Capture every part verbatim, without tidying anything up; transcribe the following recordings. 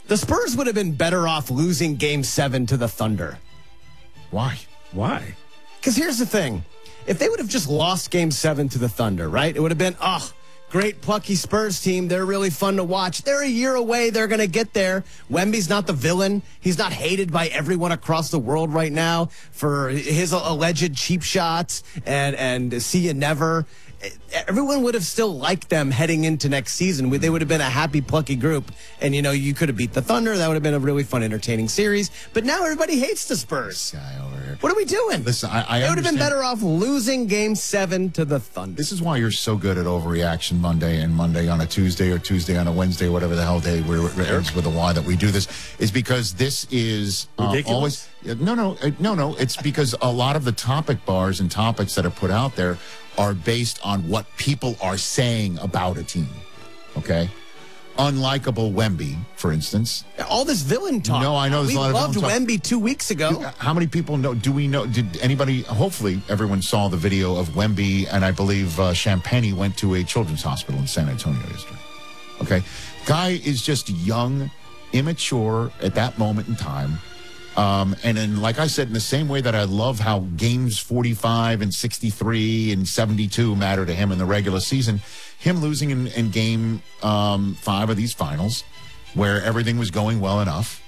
The Spurs would have been better off losing Game seven to the Thunder. Why? Why? Because here's the thing. If they would have just lost Game seven to the Thunder, right, it would have been, oh, great plucky Spurs team. They're really fun to watch. They're a year away. They're going to get there. Wemby's not the villain. He's not hated by everyone across the world right now for his alleged cheap shots and, and see you never. Everyone would have still liked them heading into next season. They would have been a happy, plucky group. And, you know, you could have beat the Thunder. That would have been a really fun, entertaining series. But now everybody hates the Spurs. Guy over here. What are we doing? Listen, I, I They would have been understand- better off losing Game seven to the Thunder. This is why you're so good at overreaction Monday and Monday on a Tuesday or Tuesday on a Wednesday, whatever the hell day where it ends with a Y that we do this, is because this is uh, always. No, no, uh, no, no. It's because a lot of the topic bars and topics that are put out there are based on what people are saying about a team. Okay? Unlikable Wemby, for instance. All this villain talk. No, I know there's we a lot of loved villain talk. Wemby two weeks ago. How many people know? Do we know? Did anybody? Hopefully, everyone saw the video of Wemby, and I believe uh, Champagne went to a children's hospital in San Antonio yesterday. Okay, guy is just young, immature at that moment in time. Um, and then, like I said, in the same way that I love how games forty-five and sixty-three and seventy-two matter to him in the regular season, him losing in, in game um, five of these finals, where everything was going well enough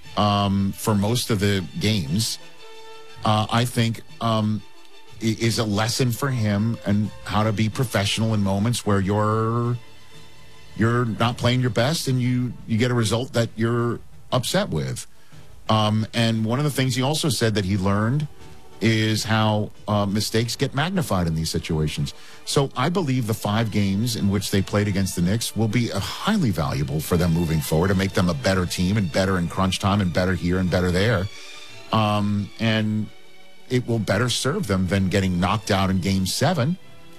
um, for most of the games, uh, I think um, is a lesson for him and how to be professional in moments where you're you're not playing your best and you you get a result that you're upset with. Um, and one of the things he also said that he learned is how uh, mistakes get magnified in these situations. So I believe the five games in which they played against the Knicks will be uh, highly valuable for them moving forward to make them a better team and better in crunch time and better here and better there. Um, and it will better serve them than getting knocked out in game seven,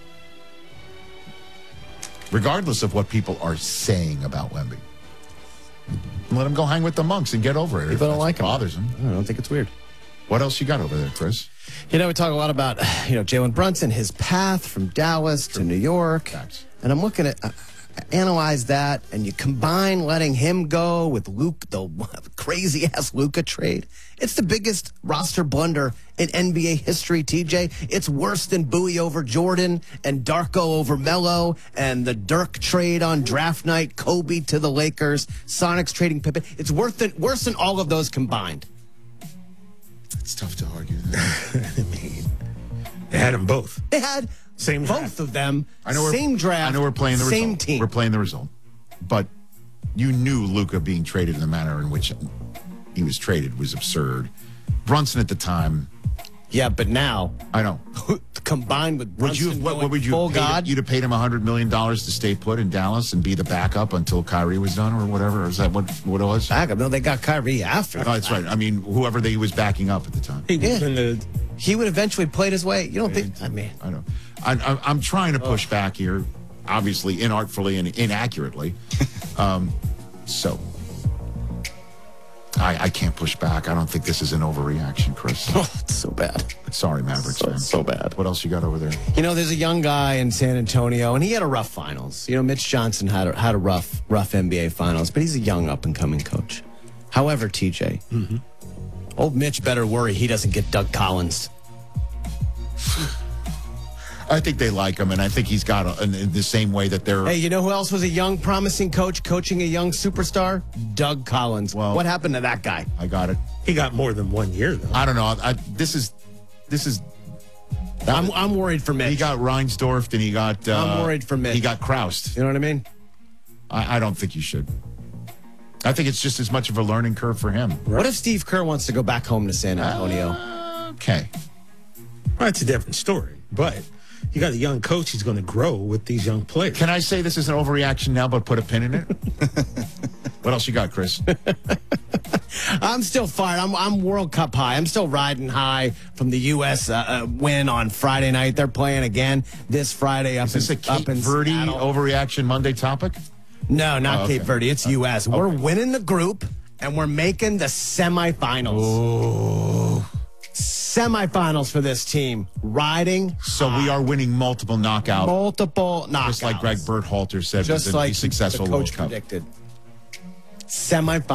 regardless of what people are saying about Wemby. Let him go hang with the monks and get over it. People don't like him. Bothers him. I don't think it's weird. What else you got over there, Chris? You know, we talk a lot about, you know, Jalen Brunson, his path from Dallas to New York. Facts. And I'm looking at, uh, analyze that, and you combine letting him go with Luke, the crazy-ass Luka trade. It's the biggest roster blunder in N B A history, T J. It's worse than Bowie over Jordan and Darko over Melo and the Dirk trade on draft night, Kobe to the Lakers, Sonics trading Pippen. It's worse than, worse than all of those combined. It's tough to argue. I mean, they had them both. They had Same both draft. of them, I know same we're, draft, I know we're playing the same result. team. We're playing the result. But you knew Luka being traded in the manner in which he was traded was absurd. Brunson at the time, Yeah, but now, I know. combined with Would Brunson you have, what, going what would you full have paid him? God, You'd have paid him one hundred million dollars to stay put in Dallas and be the backup until Kyrie was done or whatever? Or is that what, what it was? backup. No, they got Kyrie after. Oh, that's right. I mean, whoever they was backing up at the time. He Yeah. was in the He would eventually played his way. You don't think? I mean, I know. I, I, I'm trying to push back here, obviously inartfully and inaccurately. um, so I, I can't push back. I don't think this is an overreaction, Chris. oh, it's so bad. Sorry, Mavericks So, fan. so bad. What else you got over there? You know, there's a young guy in San Antonio, and he had a rough finals. You know, Mitch Johnson had a, had a rough, rough N B A finals, but he's a young up-and-coming coach. However, T J, mm-hmm. old Mitch better worry he doesn't get Doug Collins. I think they like him, and I think he's got a, in, in the same way that they're. Hey, you know who else was a young, promising coach coaching a young superstar? Doug Collins. Well- what happened to that guy? I got it. he got more than one year though. I don't know. I, this is, this is. I'm, I'm worried for Mitch. He got Reinsdorf, and he got. Uh, I'm worried for Mitch. He got Kraust. You know what I mean? I, I don't think you should. I think it's just as much of a learning curve for him. What if Steve Kerr wants to go back home to San Antonio? Uh, okay. Well, that's a different story. But you got a young coach. He's going to grow with these young players. Can I say this is an overreaction now, but put a pin in it? What else you got, Chris? I'm still fired. I'm, I'm World Cup high. I'm still riding high from the U S uh, uh, win on Friday night. They're playing again this Friday up Is this in, a Cape up in Verde Seattle. overreaction Monday topic? No, not Oh, okay. Cape Verde. It's U S. We're winning the group, and we're making the semifinals. Oh. Semifinals for this team. Riding So we are winning multiple knockout, multiple knockouts. just like Greg Berhalter said, Just was a like successful the World coach Cup. predicted. Semifinals.